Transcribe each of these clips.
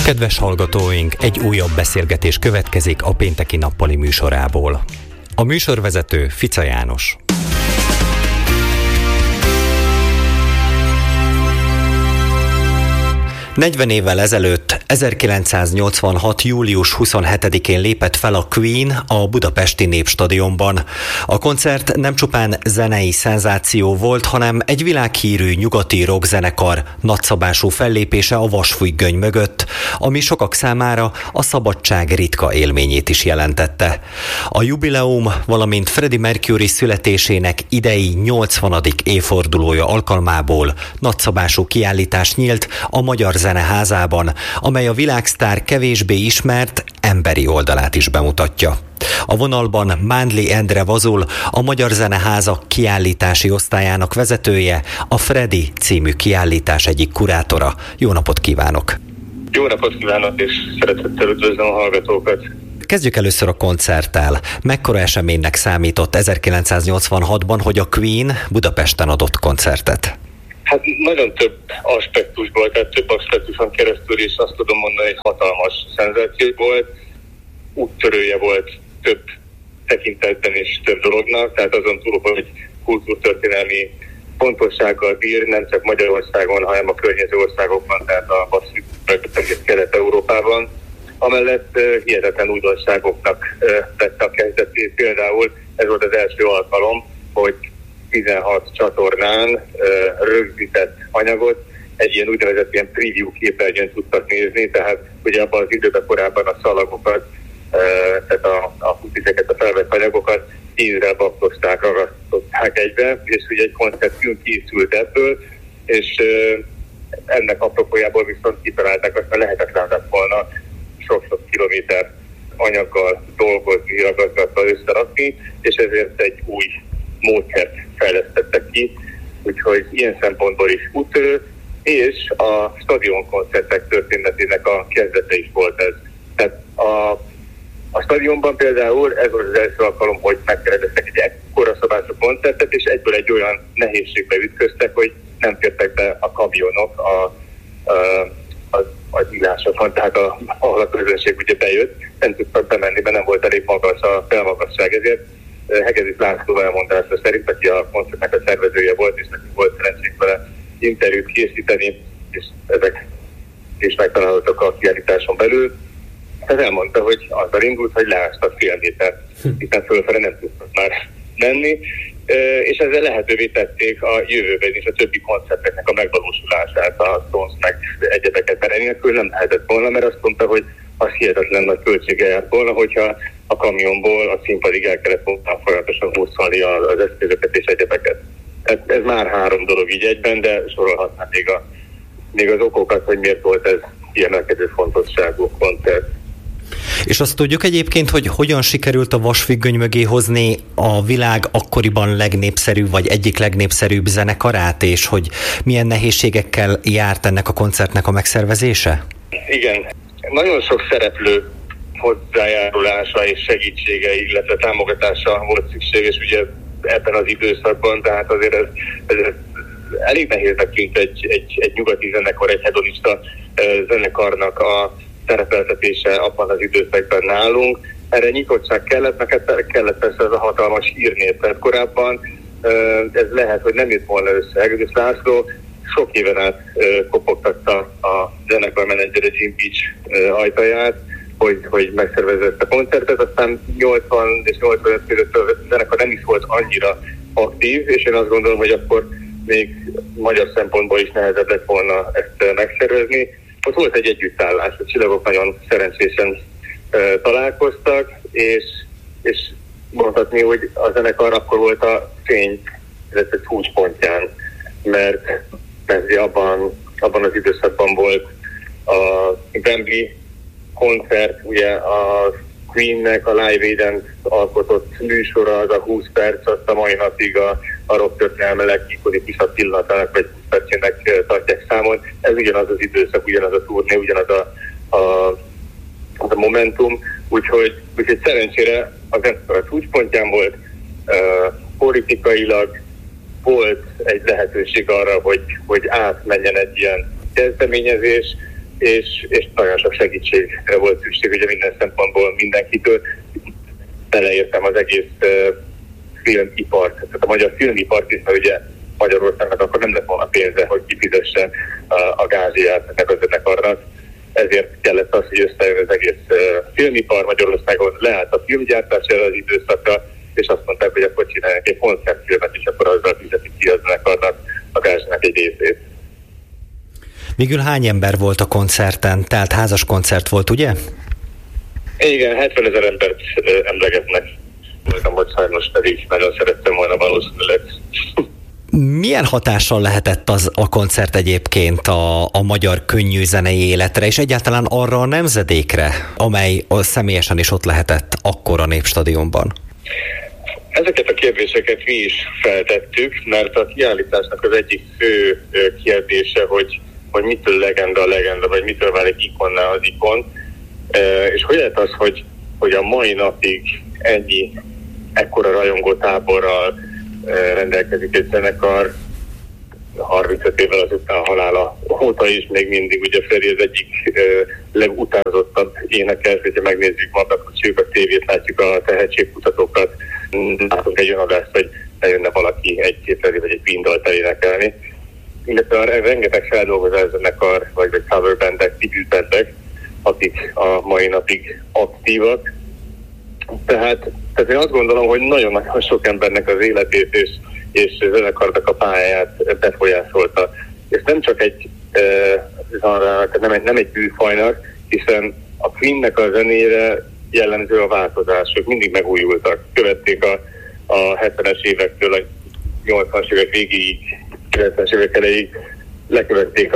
Kedves hallgatóink, egy újabb beszélgetés következik a pénteki nappali műsorából. A műsorvezető Fica János. 40 évvel ezelőtt, 1986. július 27-én lépett fel a Queen a budapesti Népstadionban. A koncert nem csupán zenei szenzáció volt, hanem egy világhírű nyugati rockzenekar nagyszabású fellépése a vasfüggöny mögött, ami sokak számára a szabadság ritka élményét is jelentette. A jubileum, valamint Freddie Mercury születésének idei 80. évfordulója alkalmából nagyszabású kiállítás nyílt a Magyar Zeneházában, amely a világsztár kevésbé ismert emberi oldalát is bemutatja. A vonalban Mándli Endre Vazul, a Magyar Zeneháza kiállítási osztályának vezetője, a Freddie című kiállítás egyik kurátora. Jó napot kívánok! Jó napot kívánok, és szeretettel üdvözlöm a hallgatókat! Kezdjük először a koncerttel. Mekkora eseménynek számított 1986-ban, hogy a Queen Budapesten adott koncertet? Hát nagyon több aspektusból, tehát több aspektuson keresztül is azt tudom mondani, hogy hatalmas szenzáció volt. Úttörője volt több tekintetben is több dolognak, tehát azon túl, hogy kultúrtörténelmi fontossággal bír, nem csak Magyarországon, hanem a környező országokban, tehát a egész Kelet-Európában. Amellett hihetetlen újdonságoknak vette a kezdetét. Például ez volt az első alkalom, hogy 16 csatornán rögzített anyagot egy ilyen úgynevezett ilyen preview képernyőn tudtak nézni, tehát ugye abban az időben korábban a szalagokat, tehát a pusztizeket, a felvett anyagokat 10-re baktozták, ragasztották egybe, és ugye egy konceptfilm készült ebből, és ennek apropójából viszont kitalálták, aztán lehetetlen lett volna sok-sok kilométer anyaggal dolgozni, ragaszgatva, összerakni, és ezért egy új módszert fejlesztettek ki, úgyhogy ilyen szempontból is úttörő, és a stadionkoncertek történetének a kezdete is volt ez. Tehát a stadionban például ez volt az első alkalom, hogy megkérdeztek egy ekkora szabású koncertet, és egyből egy olyan nehézségbe ütköztek, hogy nem fértek be a kamionok az illásokon, tehát ahol a közönség ugye bejött, nem tudtak bemenni, mert nem volt elég magas a felmagasság, ezért Hegedűs László elmondása szerint, aki a koncertnek a szervezője volt, és nekünk volt szerencsénk vele interjút készíteni, és ezek is megtalálhatók a kiállításon belül. Ez elmondta, hogy azzal indult, hogy leástak fél métert, hiszen fölfele nem tudtak már menni, és ezzel lehetővé tették a jövőben is a többi koncerteknek a megvalósulását, a Stones meg egyebeket, mert enélkül nem lehetett volna, mert azt mondta, hogy az hihetetlen nagy költsége járt volna, hogyha a kamionból a színpadig el kellett volna folyamatosan húszolni az eszközöket és egyebeket. Ez már 3 dolog így egyben, de sorolhatnám még az okokat, hogy miért volt ez kiemelkedő fontosságú koncert. És azt tudjuk egyébként, hogy hogyan sikerült a vasfüggöny mögé hozni a világ akkoriban legnépszerűbb, vagy egyik legnépszerűbb zenekarát, és hogy milyen nehézségekkel járt ennek a koncertnek a megszervezése? Igen, nagyon sok szereplő hozzájárulása és segítsége, illetve támogatása volt szükséges ugye ebben az időszakban, tehát azért ez elég nehéznek tűnt egy nyugati zenekar, egy hedonista zenekarnak a szerepeltetése abban az időszakban nálunk. Erre nyitottság kellett, meg kellett persze ez a hatalmas hírnév. Tehát korábban ez lehet, hogy nem jött volna össze. Hegedűs László sok éven át kopogtatta a zenekar menedzsere Jim Beach ajtaját, hogy megszervezze ezt a koncertet, aztán 80 és 85 között a zenekar nem is volt annyira aktív, és én azt gondolom, hogy akkor még magyar szempontból is nehezebb lett volna ezt megszervezni. Ott volt egy együttállás, a csillagok nagyon szerencsésen találkoztak, és mondhatni, hogy a zenekar akkor volt a fény, illetve csúcspontján, mert abban az időszakban volt a Wembley koncert, ugye a Queennek a Live Aid-en alkotott műsora, az a 20 perc, azt a mai napig a rock történelme legikonikusebb pillanatának, vagy 20 percének tartják számon. Ez ugyanaz az időszak, ugyanaz a turné, ugyanaz a momentum, úgyhogy szerencsére a zenekar a csúcspontján volt, politikailag volt egy lehetőség arra, hogy átmenjen egy ilyen kezdeményezés, és nagyon sok segítségre volt szükség, ugye minden szempontból mindenkitől. Beleértem az egész filmipart, tehát a magyar filmipart is, mert ugye Magyarországnak akkor nem lett volna pénze, hogy kifizesse a gázsiát ennek a zenekarnak. Ezért kellett az, hogy összejön az egész filmipar Magyarországon, leállt a filmgyártás erre az időszakra, és azt mondták, hogy akkor csinálják egy koncertfilmet, és akkor azzal fizetik ki a zenekarnak a gázsinak egy részét. Végül hány ember volt a koncerten? Tehát házas koncert volt, ugye? Igen, 70 000 embert emlegetnek. Voltam, hogy sajnos pedig nagyon szerettem volna valószínűleg. Milyen hatással lehetett az a koncert egyébként a magyar könnyű zenei életre, és egyáltalán arra a nemzedékre, amely személyesen is ott lehetett akkor a Népstadionban? Ezeket a kérdéseket mi is feltettük, mert a kiállításnak az egyik fő kérdése, hogy mitől legenda a legenda, vagy mitől válik ikonná az ikon, és hogy lehet az, hogy a mai napig ekkora rajongó táborral rendelkezik egy zenekar, 35 évvel azután a halála óta is még mindig, ugye Freddy az egyik legutánozottabb énekes, hogyha megnézzük magat, hogy a tévét, látjuk a tehetségkutatókat, látunk egy olyan adást, hogy eljönne valaki egy Freddy vagy egy Queen dalt elénekelni. Illetve rengeteg feldolgozás zenekar, vagy coverbandek, tribute-bandek, akik a mai napig aktívak. Tehát én azt gondolom, hogy nagyon sok embernek az életét és zenekarnak a pályáját befolyásolta. És nem csak egy nem egy műfajnak, hiszen a Queennek a zenére jellemző a változás, ők mindig megújultak. Követték a 70-es évektől a 80-as évek végéig, 90-es évek elejéig, lekövették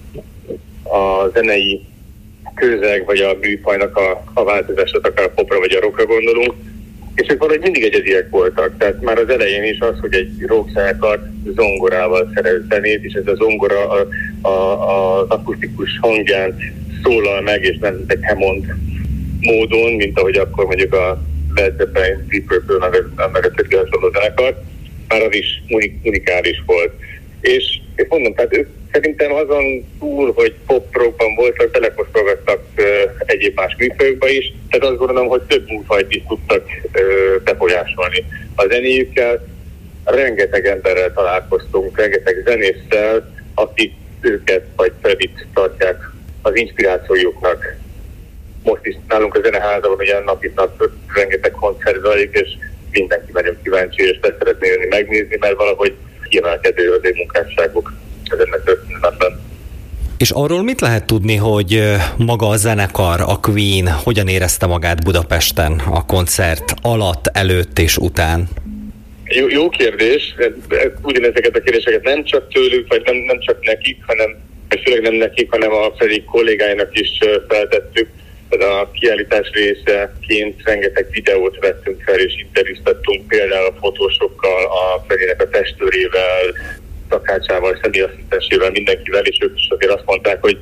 a zenei közeg, vagy a műfajnak a változását, akár a popra vagy a rockra gondolunk, és ők valahogy mindig egyediek voltak. Tehát már az elején is az, hogy egy rockzenekar zongorával szerez zenét, és ez a zongora az akusztikus hangján szólal meg, és nem egy Hammond módon, mint ahogy akkor mondjuk a Led Zeppelin, Deep Purple, meg a többi hasonló zenekar, már az is unikális volt. És mondom, tehát ők szerintem azon túl, hogy pop-rockban voltak, belekoszolgattak egyéb más műfajokba is, tehát azt gondolom, hogy több műfajt is tudtak befolyásolni. A zenéjükkel rengeteg emberrel találkoztunk, rengeteg zenésszel, akik őket vagy Freddyt tartják az inspirációjuknak. Most is nálunk a zeneházában ugye nap rengeteg koncert zajlik, és mindenki nagyon kíváncsi, és be szeretné jönni megnézni, mert valahogy kiemelkedő az ő munkásságuk ezen történetben. És arról mit lehet tudni, hogy maga a zenekar, a Queen hogyan érezte magát Budapesten a koncert alatt, előtt és után? Jó kérdés. Ugyanezeket a kérdéseket nem csak tőlük, vagy nem csak nekik, hanem főleg nem nekik, hanem a Freddy kollégáinak is feltettük. A kiállítás részeként rengeteg videót vettünk fel, és interjúztattunk például a fotósokkal, a Freddynek a testőrével, szakácsával, személyasszisztensével, mindenkivel, és ők is azért azt mondták, hogy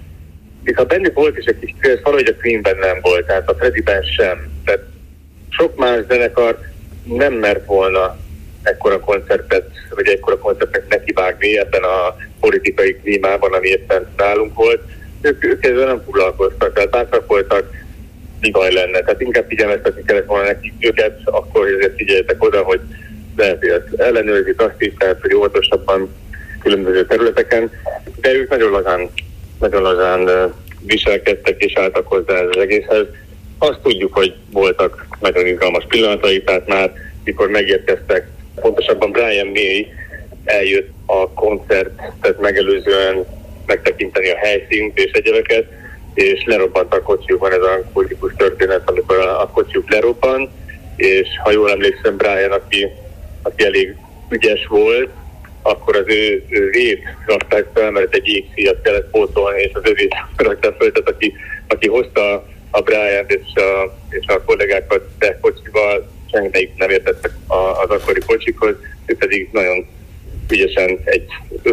ha bennük volt is egy kis félsz, valahogy a Queenben nem volt, tehát a Freddyben sem. Tehát sok más zenekar nem mert volna ekkora koncertet, vagy ekkora koncertnek nekivágni ebben a politikai klímában, ami éppen nálunk volt. Ők ezzel nem foglalkoztak, tehát bátrak voltak, mi baj lenne. Tehát inkább figyelmeztetni kellett volna nekik őket, akkor ezért figyeljetek oda, hogy lehet, hogy ezt ellenőrzik azt is, tehát hogy óvatosabban különböző területeken, de ők nagyon lazán viselkedtek és álltak hozzá az egészhez. Azt tudjuk, hogy voltak nagyon izgalmas pillanatai, tehát már mikor megérkeztek, pontosabban Brian May eljött a koncertet megelőzően megtekinteni a helyszínt és egyebeket, és lerobbant a kocsiuk, van ez a kultikus történet, amikor a kocsiuk lerobban, és ha jól emlékszem, Brian, aki elég ügyes volt, akkor az ő vét rakták fel, mert egy égszíjat kellett pótolni, és az ő vét rakták fel, tehát aki hozta a Brian-t és a kollégákat be kocsival, senki nem értettek az akkori kocsikhoz, ő pedig nagyon ügyesen egy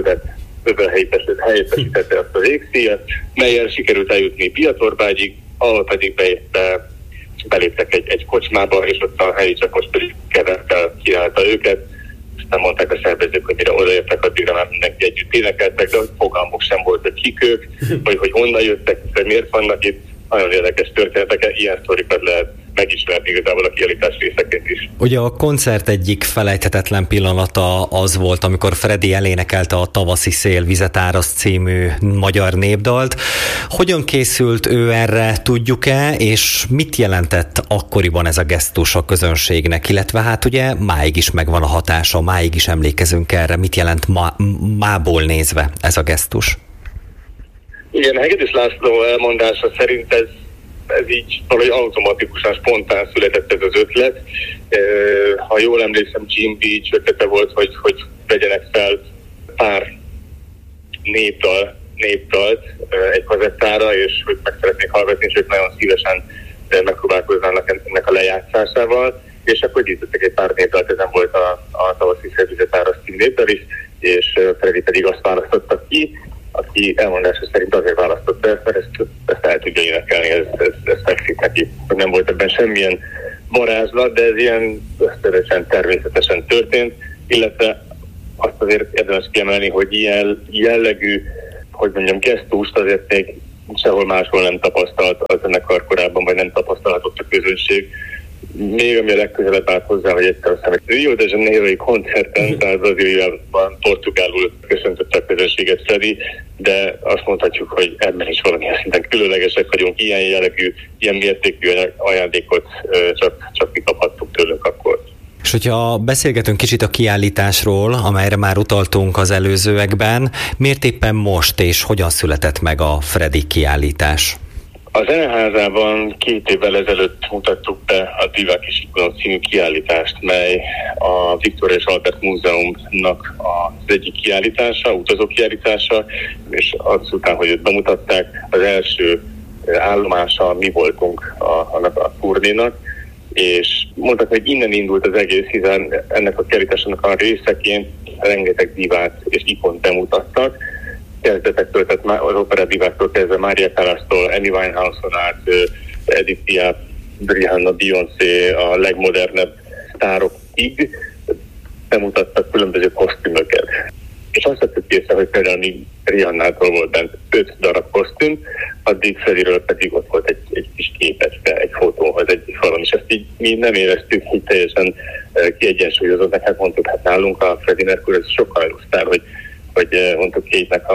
övel helyettesítette azt az égszíjat, melyen sikerült eljutni Piatorbágyig, ahol pedig beléptek egy kocsmába, és ott a helyi csapos pedig kevertel kínálta őket. aztán mondták a szervezők, hogy mire odaértek, addigra már mindenki együtt énekeltek, de hogy fogalmuk sem volt, hogy kik ők, vagy hogy honnan jöttek, hogy miért vannak itt. Nagyon érdekes történetek, ilyen sztorikat lehet megismerni igazából a kiállítás részeként is. Ugye a koncert egyik felejthetetlen pillanata az volt, amikor Freddy elénekelte a Tavaszi szél vizet áraszt című magyar népdalt. Hogyan készült ő erre, tudjuk-e, és mit jelentett akkoriban ez a gesztus a közönségnek, illetve hát ugye máig is megvan a hatása, máig is emlékezünk erre, mit jelent mából nézve ez a gesztus? Igen, Hegedűs László elmondása szerint ez így valahogy automatikusan, spontán született ez az ötlet. Ha jól emlékszem, Jim Beach ötlete volt, hogy vegyenek fel pár népdalt egy kazettára, és hogy meg szeretnék hallgatni, és ők nagyon szívesen megpróbálkoznának ennek a lejátszásával. És akkor gyűjtöttek egy pár népdalt, ezen volt a Tavaszi szél vizet áraszt című népdal is, és Freddy pedig azt választotta ki, aki elmondása szerint azért választotta ezt, mert ezt el tudja énekelni, ez fekszik neki. Nem volt ebben semmilyen varázslat, de ez ilyen ösztönösen, természetesen történt, illetve azt azért érdemes kiemelni, hogy ilyen jellegű, hogy mondjam, gesztust azért még sehol máshol nem tapasztalt a zenekar korábban, vagy nem tapasztalhatott a közönség. Még ami a legközelebb állt hozzá, hogy egyszer aztán egy Rio de Janeiro-i koncerten, tehát Brazíliában portugálul köszöntötte a közönséget Freddy, de azt mondhatjuk, hogy ebben is valamilyen szinten különlegesek vagyunk, ilyen jellegű, ilyen mértékű ajándékot csak mi kaphattuk tőlük akkor. És hogyha beszélgetünk kicsit a kiállításról, amelyre már utaltunk az előzőekben, miért éppen most és hogyan született meg a Freddy kiállítás? A Zeneházában 2 évvel ezelőtt mutattuk be a Divák és Ikonok című kiállítást, mely a Viktória és Albert Múzeumnak az egyik kiállítása, utazó kiállítása, és azután, hogy őt bemutatták, az első állomása mi voltunk annak a turnénak, és mondták, hogy innen indult az egész, hiszen ennek a kiállításnak a részeként rengeteg divát és ikont bemutattak, kezdetektől, tehát az operadiváktól kezdve Mária Callas-tól, Amy Winehouse-on át, Edith Piaf, Rihanna, Beyoncé, a legmodernebb sztárokig bemutattak különböző kosztümöket. És azt vettük észre, hogy például Rihannától volt bent 5 darab kosztüm, addig Freddyről pedig ott volt egy kis képecske, egy fotóhoz, egy valami, és ezt így mi nem éreztük, hogy teljesen kiegyensúlyozott, hát mondtuk, hát nálunk a Freddie Mercury ez sokkal jobb sztár, hogy mondtuk Kate-nek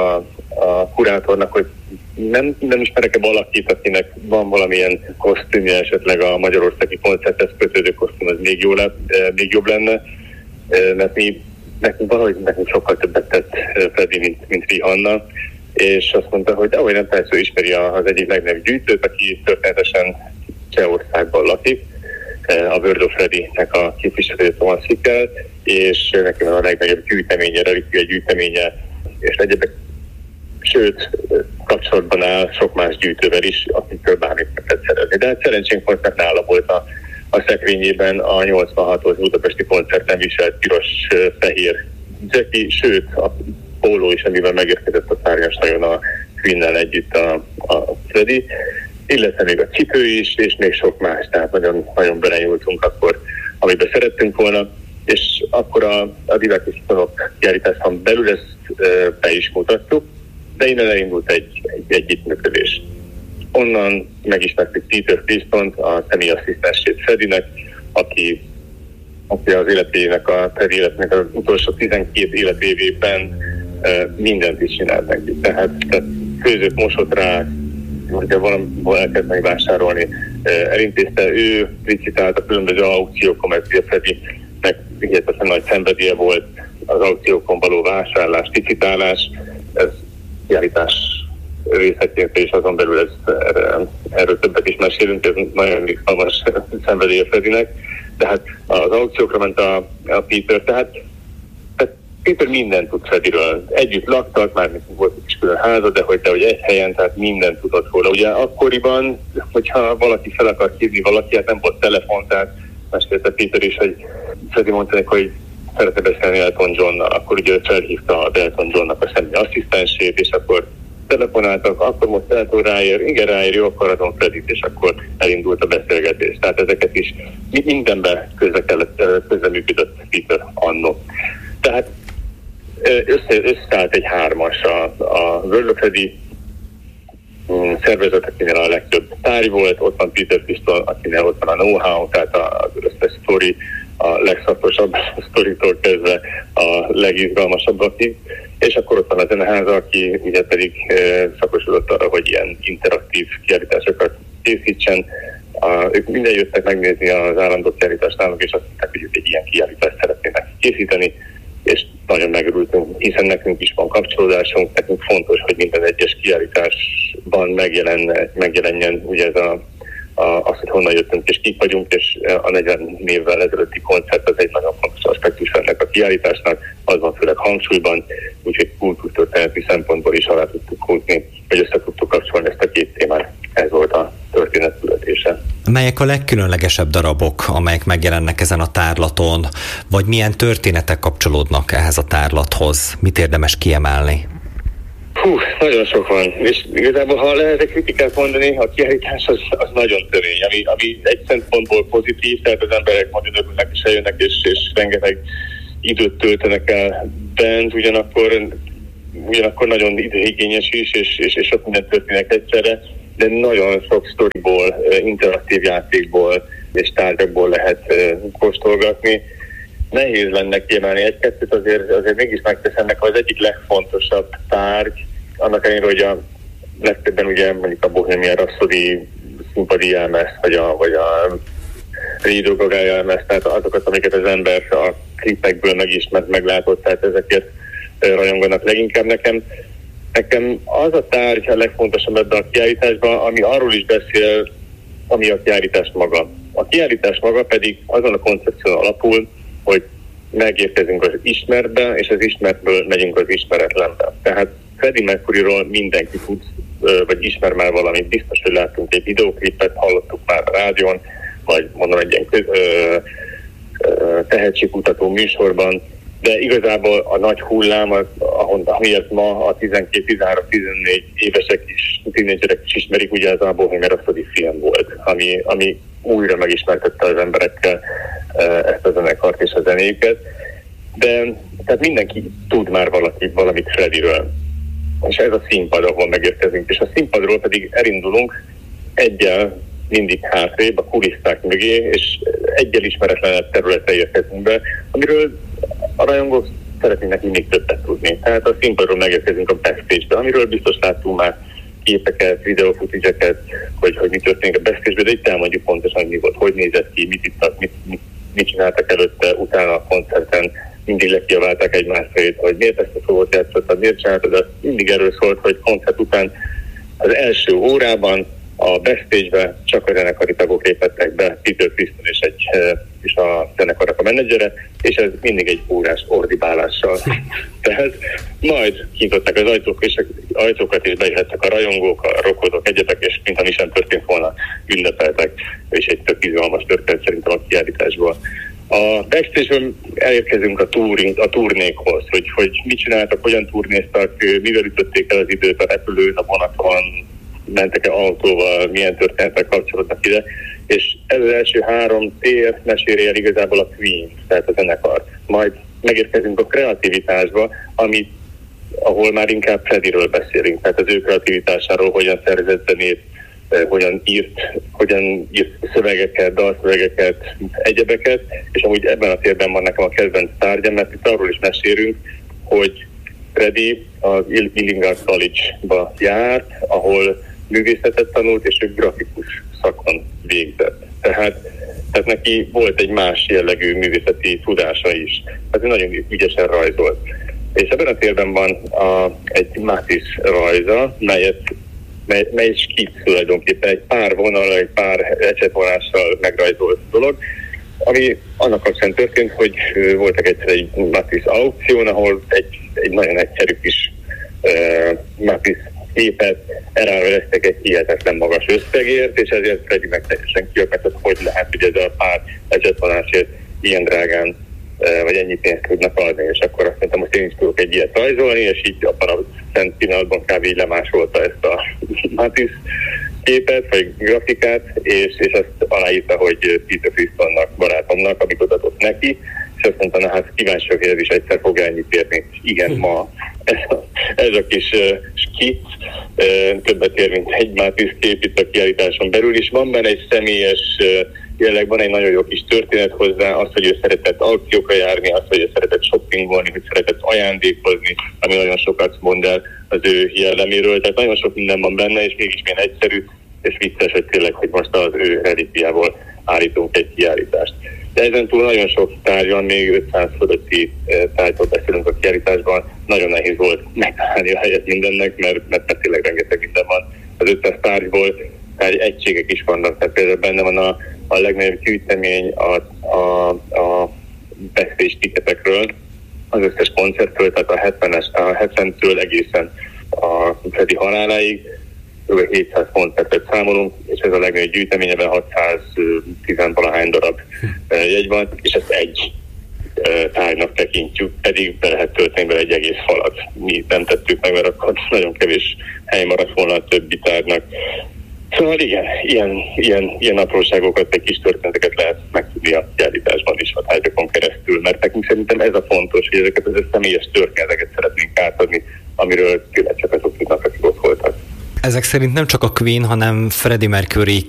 a kurátornak, hogy nem ismerek-e valakit, akinek van valamilyen kosztümje, esetleg a magyarországi koncerthez kötődő kosztüm, az még jobb lenne, mert nekünk sokkal többet tett Freddy, mint Rihanna, és azt mondta, hogy ahogy nem persze ő ismeri az egyik legnagyobb gyűjtőt, aki történetesen Csehországban lakik, a World of Freddy-nek a képviselője Thomas Hickel, és neki van a legnagyobb gyűjteménye, relikvia gyűjteménye, és egyébként sőt, kapcsolatban áll sok más gyűjtővel is, akikről bármit meg lehet szerezni. De hát szerencsénk volt, mert nála volt a szekrényében a 86-os budapesti koncerten viselt piros-fehér zseki, sőt, a póló is, amivel megérkezett a szárnyas hajon a Queen-nel együtt a Freddy, illetve még a cipő is, és még sok más, tehát nagyon, nagyon belenyúltunk akkor, amiben szerettünk volna, és akkor a Divák és Ikonok kiállításon belül ezt be is mutattuk, de innen elindult egy együttműködés. Onnan megismertük Peter Cliftont, a személyasszisztensét Freddynek, aki az életének, a Freddy életének az utolsó 12 életévében mindent is csinált neki. Tehát főzött, mosott rá, hogyha valahol elkezd megvásárolni, elintézte, ő licitálta a különböző aukciókon, mert ugye Freddynek hihetetlen nagy szenvedélye volt az aukciókon való vásárlás, licitálás, ez kiállítás részeként, és azon belül erről többet is mesélünk, ez nagyon izgalmas szenvedélye Freddynek, de hát az aukciókra ment a Peter, tehát Peter mindent tud Freddyről. Együtt laktak, már nekünk volt is külön háza, de hogy egy helyen, tehát mindent tudott róla. Ugye akkoriban, hogyha valaki fel akar hívni valaki, hát nem volt telefon, tehát mesélte Peter is, hogy Freddy mondta neki, hogy szeretne beszélni Elton Johnnal, akkor ugye felhívta az Elton Johnnak a személyi asszisztensét, és akkor telefonáltak, akkor most ráér, igen ráér, jó, akkor adom Fredit, és akkor elindult a beszélgetés. Tehát ezeket is mindenben közreműködött Peter annó. Tehát összeállt egy hármas a World of Freddy szervezet, akinél a legtöbb tárgy volt, ott van Peter Pistol, akinél ott van a know-how, tehát az összes sztori, a legszakosabb sztoritól kezdve a legizgalmasabbakig, és akkor ott van a zeneháza, aki ugye pedig szakosodott arra, hogy ilyen interaktív kiállításokat készítsen. Ők minden jöttek megnézni az állandó kiállítást nálunk, és azt mondták, hogy ők egy ilyen kiállítást szeretnének készíteni, és nagyon megörültünk, hiszen nekünk is van kapcsolódásunk, nekünk fontos, hogy minden egyes kiállításban megjelenjen ugye ez az, hogy honnan jöttünk és kik vagyunk, és a 40 évvel ezelőtti koncert az egy nagyon fontos aspektus ennek a kiállításnak, az van főleg hangsúlyban, úgyhogy kultúrtörténeti szempontból is alá tudtuk húzni, hogy össze tudtuk kapcsolni ezt a két témát. Ez volt a történet születése. Melyek a legkülönlegesebb darabok, amelyek megjelennek ezen a tárlaton, vagy milyen történetek kapcsolódnak ehhez a tárlathoz? Mit érdemes kiemelni? Nagyon sok van, és igazából ha lehet kritikát mondani, a kiállítás az nagyon törény, ami egy szempontból pozitív, tehát az emberek majd örülnek és eljönnek, és rengeteg időt töltenek el bent, ugyanakkor nagyon időigényes is, és sok minden történik egyszerre, de nagyon sok sztoriból, interaktív játékból és tárgyakból lehet kóstolgatni. Nehéz lenne kiemelni egy-kettőt, azért mégis megteszem, az egyik legfontosabb tárgy, annak ellenére, hogy a legtöbben ugye mondjuk a Bohemian Rhapsody színpadi jelmez, vagy a Radio Gaga jelmez, tehát azokat, amiket az ember a klipekből megismert, meglátott, tehát ezeket rajonganak leginkább Nekem az a tárgy a legfontosabb ebben a kiállításban, ami arról is beszél, ami a kiállítás maga. A kiállítás maga pedig azon a koncepción alapul, hogy megérkezünk az ismertbe, és az ismertből megyünk az ismeretlenbe. Tehát Freddie Mercuryról mindenki tud, vagy ismer már valamit. Biztos, hogy láttunk egy videóklipet, hallottuk már a rádión, vagy mondom egy ilyen tehetségkutató műsorban, de igazából a nagy hullám, amiért ma a 12, 13, 14 évesek is, tínédzserek is ismerik, ugye ez a Bohemian Rhapsody film volt, ami újra megismertette az emberekkel ezt a zenekart és a zenéjüket. De tehát mindenki tud már valamit Freddyről. És ez a színpad, ahol megérkezünk. És a színpadról pedig elindulunk egyel mindig hátrébb, a kulisszák mögé, és egyel ismeretlenebb területre érkezünk be, amiről a rajongók szeretnének mindig többet tudni. Tehát a színpadról megérkezünk a backstage-be, amiről biztos láttunk már képeket, videófutizseket, hogy mi történik a backstage-be, de itt elmondjuk pontosan, hogy mi volt, hogy nézett ki, mit ittak, mit csináltak előtte, utána a koncerten, mindig lekiabálták egymás fejét, hogy miért ezt a szót játszottad, miért csináltad, de mindig erről szólt, hogy koncert után az első órában a backstage-be csak a zenekari tagok lépettek be, Peter Pistol és a zenekarnak a menedzsere, és ez mindig egy órás ordibálással. Tehát majd kinyitották az ajtókat, és bejöhettek a rajongók, a rockodók, egyebek, és mintha mi sem történt volna, ünnepeltek, és egy tök izgalmas történet szerintem a kiállításból. A backstage-ből elérkezünk a turnékhoz, hogy mit csináltak, hogyan turnéztak, mivel ütötték el az időt a repülőn, a vonaton, mentek-e autóval, milyen történetek kapcsolódnak ide, és ez az első 3 tér meséli el igazából a Queen, tehát a zenekar. Majd megérkezünk a kreativitásba, ahol már inkább Freddyről beszélünk, tehát az ő kreativitásáról, hogyan szerzett zenét, hogyan írt szövegeket, dalszövegeket, egyebeket, és amúgy ebben a térben van nekem a kedvenc tárgyam, mert itt arról is mesélünk, hogy Freddy az Illingworth College-ba járt, ahol művészetet tanult, és ő grafikus szakon végzett. Tehát neki volt egy más jellegű művészeti tudása is. Ez nagyon ügyesen rajzolt. És ebben a térben van egy Matisse rajza, mely skic tulajdonképpen egy pár vonal, egy pár ecsetvonással megrajzolt dolog, ami annak kapcsán történt, hogy voltak egyszer egy Matisse aukción, ahol egy nagyon egyszerű kis Matisse képet elárvereztek egy hihetetlen magas összegért, és ezért Freddy meg teljesen kiakadott, hogy lehet, hogy ez a pár ecsetvonásért ilyen drágán vagy ennyi pénzt tudnak adni, és akkor azt mondtam, hogy én is tudok egy ilyet rajzolni, és így abban a szent pillanatban kb. Így lemásolta ezt a Matisse képet, vagy grafikát, és azt aláírta, hogy Peter Fristonnak, barátomnak, amit adatott neki, és azt mondta, na hát kíváncsi, hogy ez is egyszer fog ennyit érni. Igen, ma ez a kis skic többet ér, mint egy Matisse kép itt a kiállításon belül is. Van benne egy személyes jelleg, van egy nagyon jó kis történet hozzá, az, hogy ő szeretett aukciókra járni, az, hogy ő szeretett shoppingolni, hogy szeretett ajándékozni, ami nagyon sokat mond el az ő jelleméről. Tehát nagyon sok minden van benne, és mégis milyen egyszerű, és vicces, hogy tényleg, hogy most az ő relikviából állítunk egy kiállítást. De ezen túl nagyon sok tárgy van, még 500 fölötti tárgyról beszélünk a kiállításban. Nagyon nehéz volt megtalálni a helyet mindennek, mert tényleg rengeteg minden van. Az 500 tárgyból egységek is vannak, tehát például benne van a legnagyobb gyűjtemény a backstage ticketekről, az összes koncertről, tehát a 70-től egészen a Freddie haláláig, kb. 700 koncertet számolunk, és ez a legnagyobb gyűjtemény, ebben 610-valahány darab jegy van, és ezt egy tárgynak tekintjük, pedig be lehet tölteni vele egy egész falat. Mi nem tettük meg, mert akkor nagyon kevés hely maradt volna a többi tárgynak. Szóval igen, ilyen apróságokat, egy kis történeteket lehet megtudni a kiállításban is, a tárgyakon keresztül, mert nekünk szerintem ez a fontos, hogy ezeket az személyes történeteket szeretnénk átadni, amiről tényleg csak azok tudnak, akik ott voltak. Ezek szerint nem csak a Queen, hanem Freddie Mercury